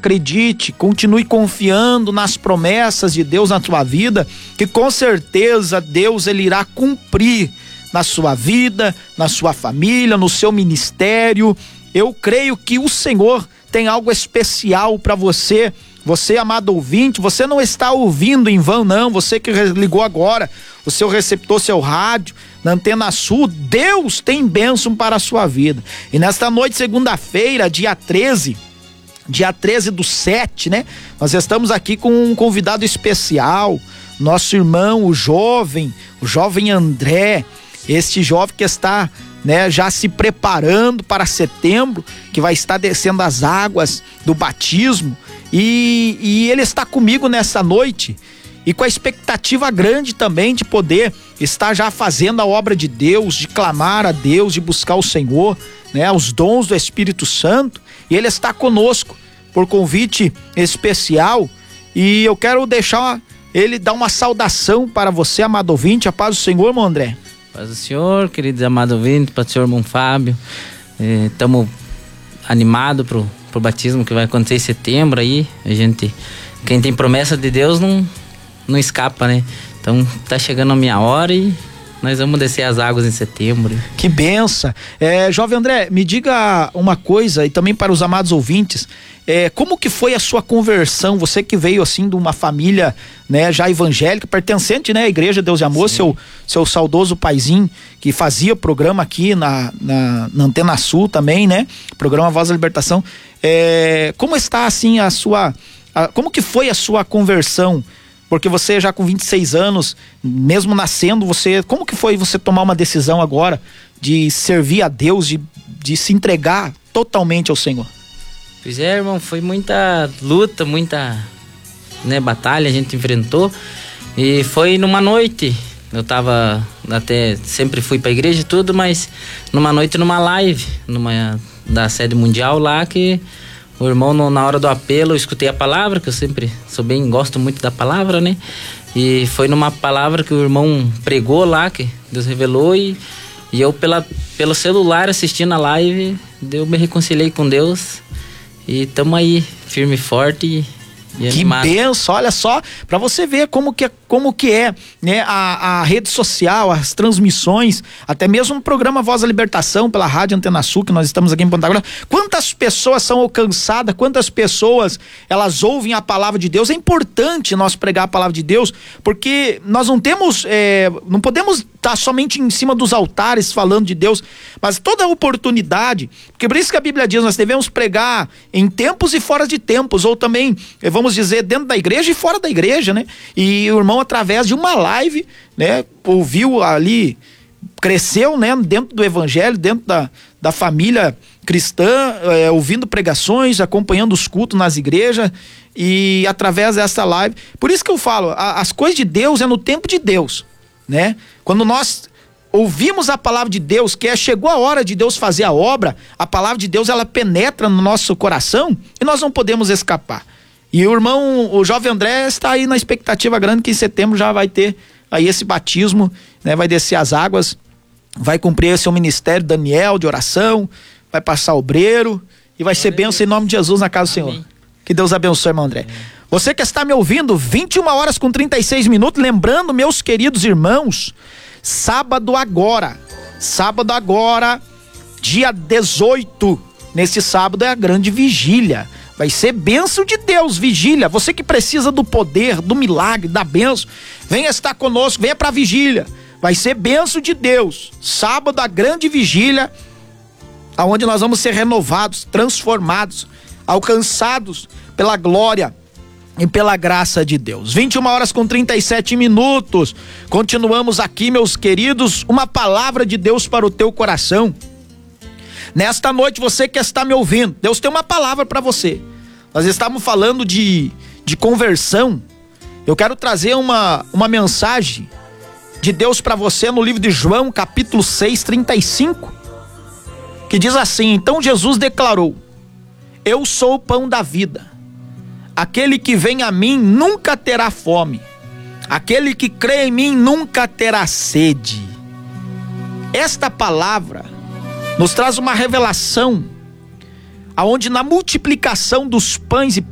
acredite, continue confiando nas promessas de Deus na tua vida, que com certeza Deus ele irá cumprir na sua vida, na sua família, no seu ministério. Eu creio que o Senhor tem algo especial para você. Você, amado ouvinte, você não está ouvindo em vão, não. Você que ligou agora o seu receptor, seu rádio, na Antena Sul, Deus tem bênção para a sua vida. E nesta noite, segunda-feira, dia 13 do 7, né? Nós estamos aqui com um convidado especial, nosso irmão, o jovem André, este jovem que está, né, já se preparando para setembro, que vai estar descendo as águas do batismo, e ele está comigo nessa noite, e com a expectativa grande também de poder estar já fazendo a obra de Deus, de clamar a Deus, de buscar o Senhor, né, os dons do Espírito Santo, e ele está conosco por convite especial, e eu quero deixar ele dar uma saudação para você, amado ouvinte. A paz do Senhor, irmão André. Paz do Senhor, queridos amados ouvintes, para o senhor irmão Fábio. Estamos animados pro batismo que vai acontecer em setembro aí. Quem tem promessa de Deus não escapa, né? Então tá chegando a minha hora e nós vamos descer as águas em setembro. Que benção! Jovem André, me diga uma coisa, e também para os amados ouvintes, como que foi a sua conversão? Você que veio assim de uma família, né, já evangélica, pertencente, né, à Igreja Deus e Amor, seu saudoso paizinho, que fazia programa aqui na Antena Sul também, né? Programa Voz da Libertação. Como está assim como que foi a sua conversão? Porque você já com 26 anos, mesmo nascendo, como que foi você tomar uma decisão agora de servir a Deus, de se entregar totalmente ao Senhor? Pois é, irmão, foi muita luta, muita, né, batalha a gente enfrentou, e foi numa noite. Eu sempre fui pra igreja e tudo, mas numa noite, numa live, da sede mundial lá, que o irmão, na hora do apelo, eu escutei a palavra, que eu sempre gosto muito da palavra, né? E foi numa palavra que o irmão pregou lá, que Deus revelou, e eu pelo celular assistindo a live, eu me reconciliei com Deus, e tamo aí, firme e forte e que benção, olha só, para você ver como que é, né, a rede social, as transmissões, até mesmo o programa Voz da Libertação pela Rádio Antena Sul, que nós estamos aqui em Ponta Grossa. Quantas pessoas são alcançadas, quantas pessoas elas ouvem a palavra de Deus. É importante nós pregar a palavra de Deus, porque nós não podemos estar somente em cima dos altares falando de Deus, mas toda oportunidade, porque por isso que a Bíblia diz, nós devemos pregar em tempos e fora de tempos, ou também, vamos dizer, dentro da igreja e fora da igreja, né? E o irmão, através de uma live, né, ouviu ali, cresceu, né, dentro do evangelho, dentro da família cristã, ouvindo pregações, acompanhando os cultos nas igrejas, e através dessa live, por isso que eu falo, as coisas de Deus é no tempo de Deus, né? Quando nós ouvimos a palavra de Deus, chegou a hora de Deus fazer a obra, a palavra de Deus, ela penetra no nosso coração, e nós não podemos escapar. E o jovem André está aí na expectativa grande que em setembro já vai ter aí esse batismo, né? Vai descer as águas, vai cumprir seu ministério, Daniel, de oração, vai passar obreiro e vai ser bênção em nome de Jesus na casa do Senhor. Amém. Que Deus abençoe, irmão André. Amém. Você que está me ouvindo, 21h36, lembrando, meus queridos irmãos, sábado agora, dia 18, nesse sábado é a grande vigília. Vai ser bênção de Deus, vigília. Você que precisa do poder, do milagre, da bênção, venha estar conosco, venha pra vigília. Vai ser bênção de Deus. Sábado, a grande vigília, aonde nós vamos ser renovados, transformados, alcançados pela glória e pela graça de Deus. 21h37. Continuamos aqui, meus queridos, uma palavra de Deus para o teu coração. Nesta noite, você que está me ouvindo, Deus tem uma palavra para você. Nós estávamos falando de conversão. Eu quero trazer uma mensagem de Deus para você no livro de João, capítulo 6, 35, que diz assim: então Jesus declarou: eu sou o pão da vida. Aquele que vem a mim nunca terá fome. Aquele que crê em mim nunca terá sede. Esta palavra nos traz uma revelação, aonde na multiplicação dos pães e